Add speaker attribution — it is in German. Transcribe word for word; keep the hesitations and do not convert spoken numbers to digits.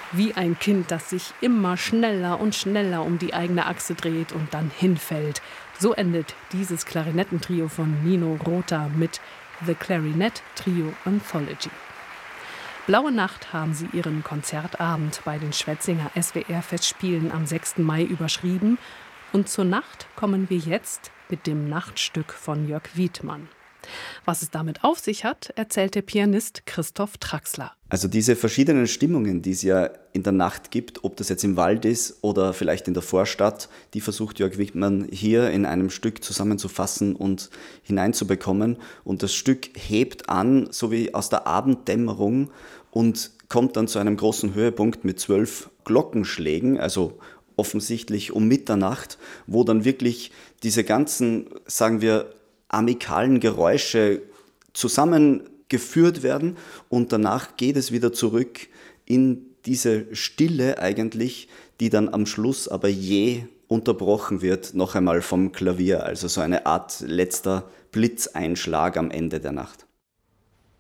Speaker 1: Wie ein Kind, das sich immer schneller und schneller um die eigene Achse dreht und dann hinfällt. So endet dieses Klarinettentrio von Nino Rota mit The Clarinet Trio Anthology. Blaue Nacht haben sie ihren Konzertabend bei den Schwetzinger S W R-Festspielen am sechsten Mai überschrieben. Und zur Nacht kommen wir jetzt mit dem Nachtstück von Jörg Wiedmann. Was es damit auf sich hat, erzählt der Pianist Christoph Traxler.
Speaker 2: Also diese verschiedenen Stimmungen, die es ja in der Nacht gibt, ob das jetzt im Wald ist oder vielleicht in der Vorstadt, die versucht Jörg Wiedmann hier in einem Stück zusammenzufassen und hineinzubekommen. Und das Stück hebt an, so wie aus der Abenddämmerung, und kommt dann zu einem großen Höhepunkt mit zwölf Glockenschlägen, also offensichtlich um Mitternacht, wo dann wirklich diese ganzen, sagen wir, amikalen Geräusche zusammengeführt werden und danach geht es wieder zurück in diese Stille eigentlich, die dann am Schluss aber je unterbrochen wird, noch einmal vom Klavier, also so eine Art letzter Blitzeinschlag am Ende der Nacht.